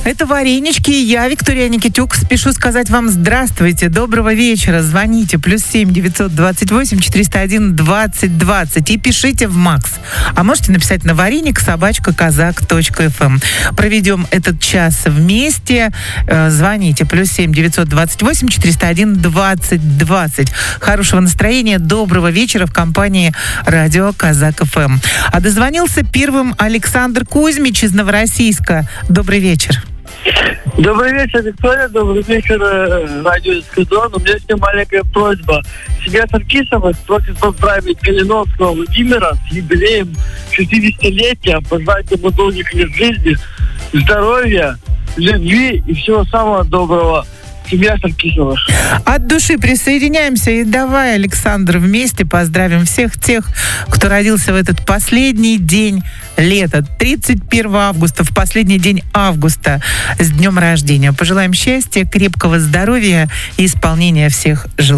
Это «Варенички» и я, Виктория Никитюк, спешу сказать вам здравствуйте, доброго вечера. Звоните +7 928 401 20 20 и пишите в МАКС. А можете написать на вареник@казак.фм. Проведем этот час вместе. Звоните +7 928 401 20 20. Хорошего настроения, доброго вечера в компании радио Казак.ФМ. А дозвонился первым Александр Кузьмич из Новороссийска. Добрый вечер. Добрый вечер, Виктория. Добрый вечер, радио Эскадрон. У меня есть маленькая просьба. Семья Саркисовых просит поздравить Калиновского Владимира с юбилеем 60-летия, пожелать ему долгих лет жизни, здоровья, любви и всего самого доброго. Семья Саркисовых. От души присоединяемся и давай, Александр, вместе поздравим всех тех, кто родился в этот последний день лета, 31 августа, в последний день августа, с днем рождения. Пожелаем счастья, крепкого здоровья и исполнения всех желаний.